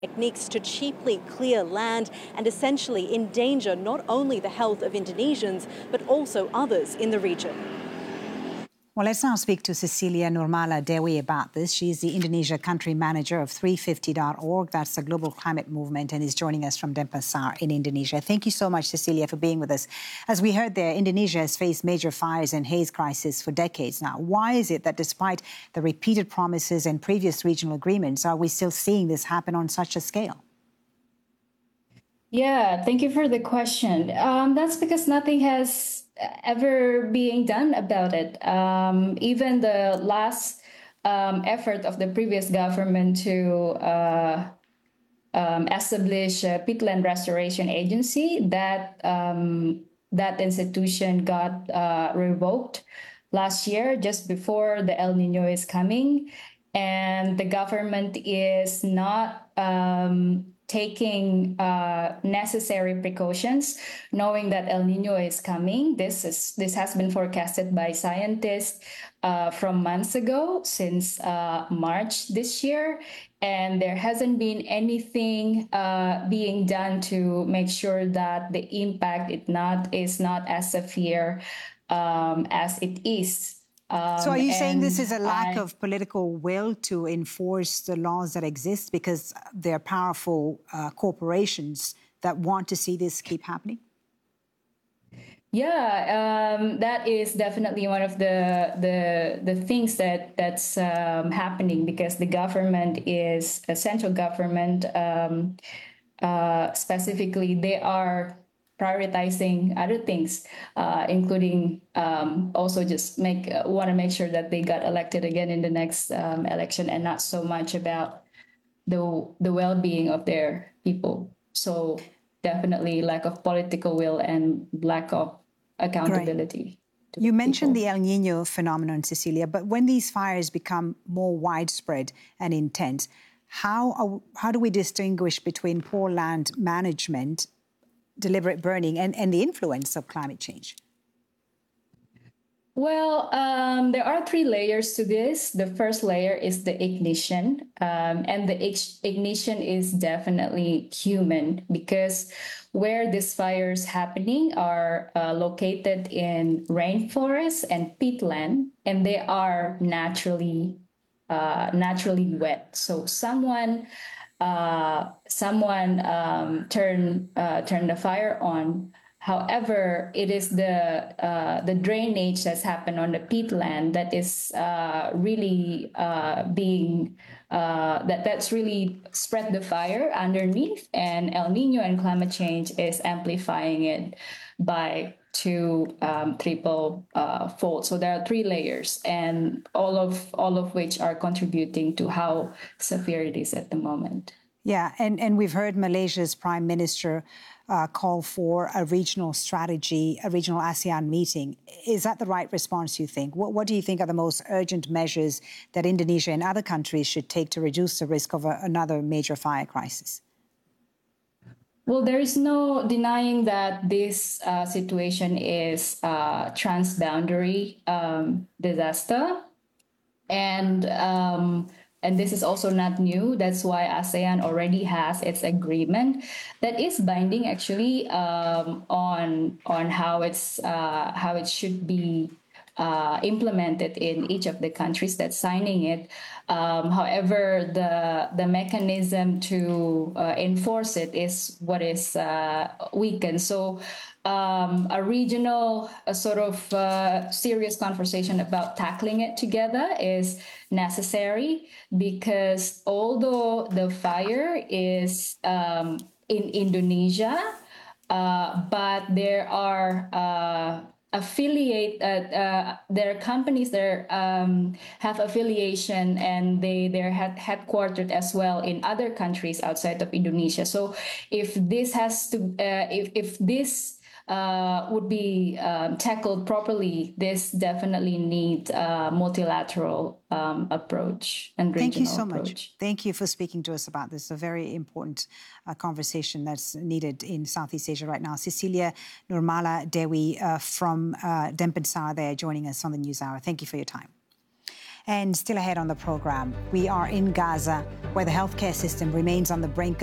techniques to cheaply clear land and essentially endanger not only the health of Indonesians, but also others in the region. Well, let's now speak to Cecilia Nurmala Dewi about this. She's the Indonesia country manager of 350.org. That's the global climate movement, and is joining us from Denpasar in Indonesia. Thank you so much, Cecilia, for being with us. As we heard there, Indonesia has faced major fires and haze crisis for decades now. Why is it that despite the repeated promises and previous regional agreements, are we still seeing this happen on such a scale? Yeah, thank you for the question. That's because nothing has ever being done about it. Even the last effort of the previous government to establish a peatland restoration agency, that institution got revoked last year, just before the El Nino is coming, and the government is not taking necessary precautions, knowing that El Nino is coming. This has been forecasted by scientists from months ago, since March this year, and there hasn't been anything being done to make sure that the impact is not as severe as it is. So are you saying this is a lack of political will to enforce the laws that exist because there are powerful corporations that want to see this keep happening? Yeah, that is definitely one of the things that's happening, because the government is a central government. Specifically, they are prioritizing other things, including also just want to make sure that they got elected again in the next election, and not so much about the well-being of their people. So definitely lack of political will and lack of accountability. You mentioned the El Nino phenomenon, Cecilia, but when these fires become more widespread and intense, how do we distinguish between poor land management, deliberate burning, and the influence of climate change? Well, there are three layers to this. The first layer is the ignition, and the ignition is definitely human, because where these fires happening are located in rainforests and peatland, and they are naturally wet. So someone turned the fire on. However, it is the drainage that's happened on the peatland that is really that's really spread the fire underneath, and El Nino and climate change is amplifying it by triple fold. So there are three layers, and all of which are contributing to how severe it is at the moment. Yeah, and we've heard Malaysia's Prime Minister call for a regional strategy, a regional ASEAN meeting. Is that the right response, you think? What do you think are the most urgent measures that Indonesia and other countries should take to reduce the risk of another major fire crisis? Well, there is no denying that this situation is a transboundary disaster. And this is also not new. That's why ASEAN already has its agreement that is binding, actually, on how it should be implemented in each of the countries that's signing it. However, the mechanism to enforce it is what is weakened. So a regional sort of serious conversation about tackling it together is necessary, because although the fire is in Indonesia, but there are there are companies that have affiliation, and they're headquartered as well in other countries outside of Indonesia. So if this has to if this would be tackled properly, this definitely needs a multilateral approach and regional approach. Thank you so much. Thank you for speaking to us about this. A very important conversation that's needed in Southeast Asia right now. Cecilia Nurmala Dewi from Denpasar there, joining us on the NewsHour. Thank you for your time. And still ahead on the program, we are in Gaza, where the healthcare system remains on the brink